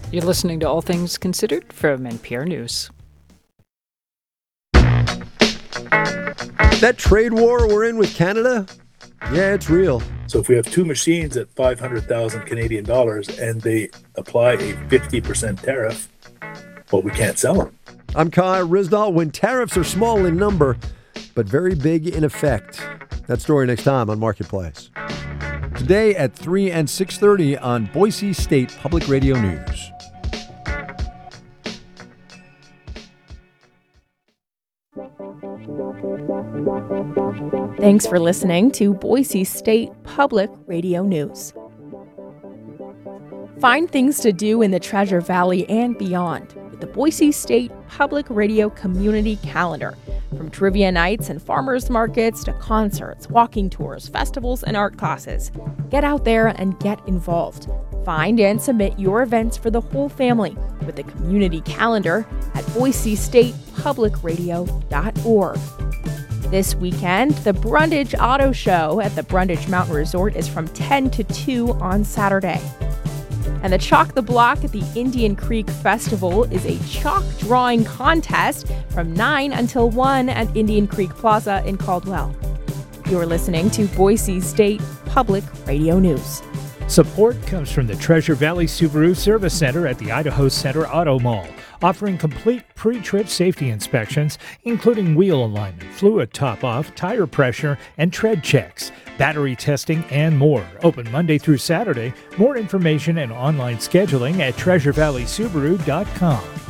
You're listening to All Things Considered from NPR News. That trade war we're in with Canada, yeah, it's real. So if we have two machines at 500,000 Canadian dollars and they apply a 50% tariff, well, we can't sell them. I'm Kai Ryssdal. When tariffs are small in number, but very big in effect. That story next time on Marketplace. Today at 3 and 6:30 on Boise State Public Radio News. Thanks for listening to Boise State Public Radio News. Find things to do in the Treasure Valley and beyond with the Boise State Public Radio Community Calendar. From trivia nights and farmers markets to concerts, walking tours, festivals, and art classes. Get out there and get involved. Find and submit your events for the whole family with the community calendar at boisestatepublicradio.org. This weekend, the Brundage Auto Show at the Brundage Mountain Resort is from 10 to 2 on Saturday. And the Chalk the Block at the Indian Creek Festival is a chalk drawing contest from 9 until 1 at Indian Creek Plaza in Caldwell. You're listening to Boise State Public Radio News. Support comes from the Treasure Valley Subaru Service Center at the Idaho Center Auto Mall, offering complete pre-trip safety inspections, including wheel alignment, fluid top-off, tire pressure, and tread checks, battery testing, and more. Open Monday through Saturday. More information and online scheduling at treasurevalleysubaru.com.